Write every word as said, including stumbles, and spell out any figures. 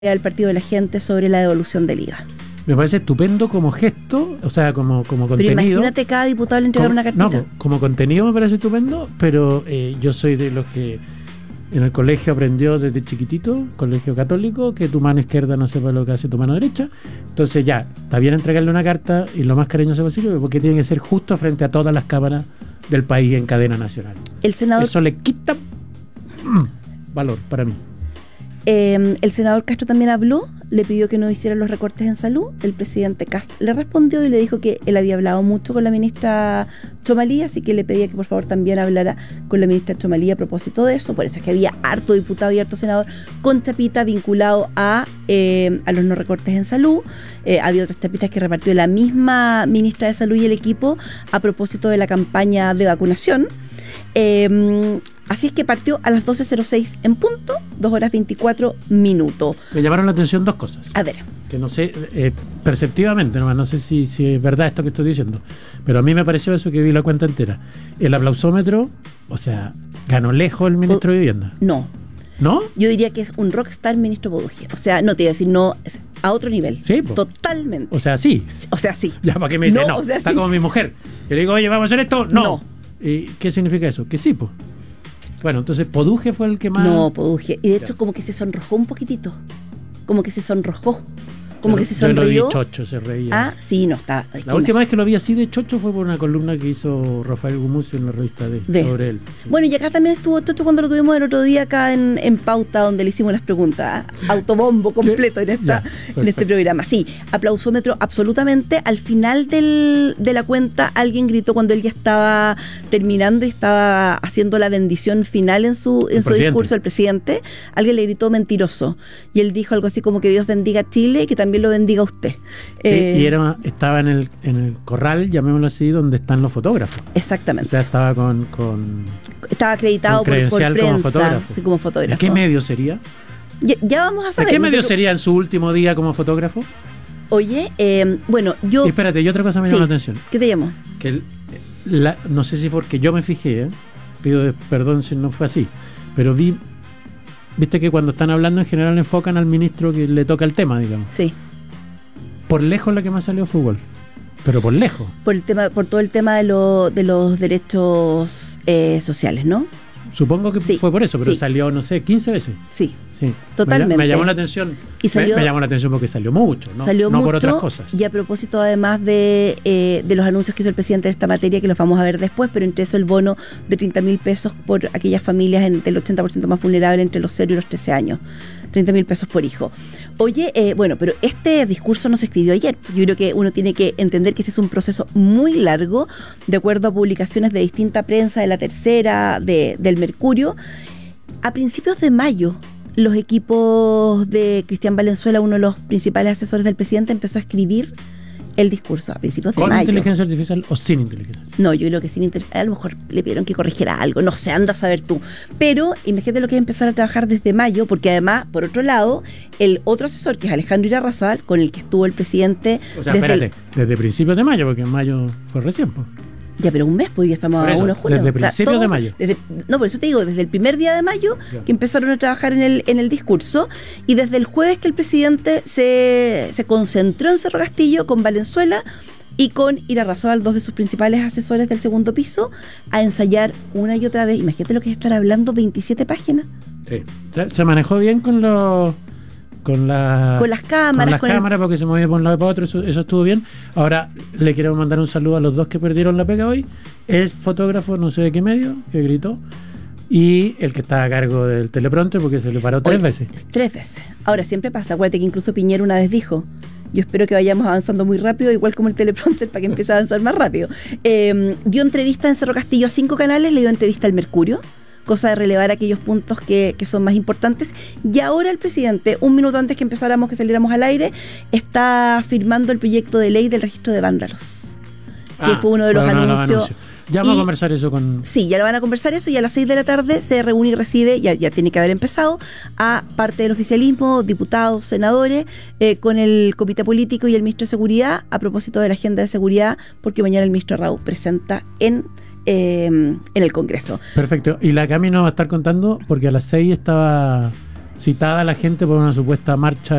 del Partido de la Gente sobre la devolución del I V A. Me parece estupendo como gesto, o sea, como, como contenido. Pero imagínate cada diputado le entregar como, una cartita. No, como contenido me parece estupendo, pero eh, yo soy de los que en el colegio aprendió desde chiquitito, colegio católico, que tu mano izquierda no sepa lo que hace tu mano derecha. Entonces ya, está bien entregarle una carta y lo más cariñoso posible, porque tiene que ser justo frente a todas las cámaras del país en cadena nacional. El senador... Eso le quita mm, valor para mí. Eh, el senador Castro también habló, le pidió que no hicieran los recortes en salud. El presidente Castro le respondió y le dijo que él había hablado mucho con la ministra Tchomalí, así que le pedía que por favor también hablara con la ministra Tchomalí a propósito de eso. Por eso es que había harto diputado y harto senador con chapita vinculado a, eh, a los no recortes en salud. Eh, había otras chapitas que repartió la misma ministra de Salud y el equipo a propósito de la campaña de vacunación. Eh, Así es que partió a las doce cero seis en punto, dos horas veinticuatro minutos. Me llamaron la atención dos cosas. A ver. Que no sé, eh, perceptivamente nomás, no sé si, si es verdad esto que estoy diciendo, pero a mí me pareció eso que vi la cuenta entera. El aplausómetro, o sea, ganó lejos el ministro de Vivienda. No. ¿No? Yo diría que es un rockstar ministro Poduje. O sea, no te iba a decir, no, es a otro nivel. Sí, po. Totalmente. O sea, sí. O sea, sí. Ya, ¿para qué me dice no? no o sea, está sí. como mi mujer. Yo le digo, oye, ¿vamos a hacer esto? No. no. ¿Y qué significa eso? Que sí, pues. Bueno, entonces Poduje fue el que más... No, Poduje. Y de hecho, como que se sonrojó un poquitito. Como que se sonrojó. Como yo, que se sonrió. Yo lo vi chocho, se reía. Ah, sí, no está. La última me... vez que lo vi así de chocho fue por una columna que hizo Rafael Gumucio en la revista de, de. sobre él. Sí. Bueno, y acá también estuvo chocho cuando lo tuvimos el otro día acá en, en Pauta, donde le hicimos las preguntas. ¿eh? Autobombo completo en, esta, ya, en este programa. Sí, aplausómetro absolutamente. Al final del, de la cuenta, alguien gritó cuando él ya estaba terminando y estaba haciendo la bendición final en su, en su discurso, el presidente. Alguien le gritó mentiroso. Y él dijo algo así como que Dios bendiga a Chile y que también lo bendiga a usted. Sí, eh, y era, estaba en el, en el corral, llamémoslo así, donde están los fotógrafos. Exactamente. O sea, estaba con... con estaba acreditado con por, por prensa. Como fotógrafo. Sí, como fotógrafo. ¿De qué medio sería? Ya, ya vamos a saber. ¿De qué medio no sería en su último día como fotógrafo? Oye, eh, bueno, yo... Y espérate, y otra cosa me sí. llama la atención. ¿Qué te llamó? Que el, la, no sé si porque yo me fijé, ¿eh? pido perdón si no fue así, pero vi... Viste que cuando están hablando en general enfocan al ministro que le toca el tema, digamos. Sí. Por lejos la que más salió fue Wolf, pero por lejos. Por el tema, por todo el tema de, lo, de los derechos eh, sociales, ¿no? Supongo que sí. fue por eso, pero sí. salió, no sé, quince veces. Sí, sí. Totalmente. Me, me llamó la atención. Y salió, me, me llamó la atención porque salió mucho, ¿no? Salió no mucho, por otras cosas. Y a propósito, además de, eh, de los anuncios que hizo el presidente de esta materia, que los vamos a ver después, pero entre eso el bono de treinta mil pesos por aquellas familias en, del ochenta por ciento más vulnerables entre los cero y los trece años. treinta mil pesos por hijo. Oye, eh, bueno, pero este discurso no se escribió ayer. Yo creo que uno tiene que entender que este es un proceso muy largo, de acuerdo a publicaciones de distinta prensa, de La Tercera, de, del Mercurio. A principios de mayo, los equipos de Cristian Valenzuela, uno de los principales asesores del presidente, empezó a escribir el discurso a principios de ¿Con mayo. ¿Con inteligencia artificial o sin inteligencia? No, yo creo que sin inteligencia. A lo mejor le pidieron que corrigiera algo, no sé, anda a saber tú. Pero imagínate lo que es empezar a trabajar desde mayo, porque además, por otro lado, el otro asesor, que es Alejandro Irarrázaval, con el que estuvo el presidente... O sea, desde espérate, el... desde principios de mayo, porque en mayo fue recién, pues. Ya, pero un mes, pues ya estamos eso, a uno de junio. Desde principios o sea, de mayo. Desde, no, por eso te digo, desde el primer día de mayo ya. que empezaron a trabajar en el, en el discurso, y desde el jueves que el presidente se, se concentró en Cerro Castillo con Valenzuela y con Irarrázaval, dos de sus principales asesores del segundo piso, a ensayar una y otra vez. Imagínate lo que es estar hablando veintisiete páginas. Sí. Se manejó bien con los... Con, la, con las cámaras. Con las con cámaras, el... porque se movía por un lado y para otro, eso, eso estuvo bien. Ahora le queremos mandar un saludo a los dos que perdieron la pega hoy. El fotógrafo, no sé de qué medio, que gritó, y el que está a cargo del teleprompter, porque se le paró tres Oye, veces. Tres veces. Ahora, siempre pasa. Acuérdate que incluso Piñera una vez dijo: yo espero que vayamos avanzando muy rápido, igual como el teleprompter, para que empiece a avanzar más rápido. Eh, dio entrevista en Cerro Castillo a cinco canales, le dio entrevista al Mercurio, cosa de relevar aquellos puntos que, que son más importantes. Y ahora el presidente, un minuto antes que empezáramos, que saliéramos al aire, está firmando el proyecto de ley del registro de vándalos, ah, que fue uno de los anuncios. Los anuncios. Ya vamos y, a conversar eso con... Sí, ya lo van a conversar eso, y a las seis de la tarde se reúne y recibe, ya, ya tiene que haber empezado, a parte del oficialismo, diputados, senadores, eh, con el comité político y el ministro de Seguridad, a propósito de la agenda de seguridad, porque mañana el ministro Raúl presenta en... Eh, en el Congreso. Perfecto. Y la Cami nos va a estar contando, porque a las seis estaba citada la gente por una supuesta marcha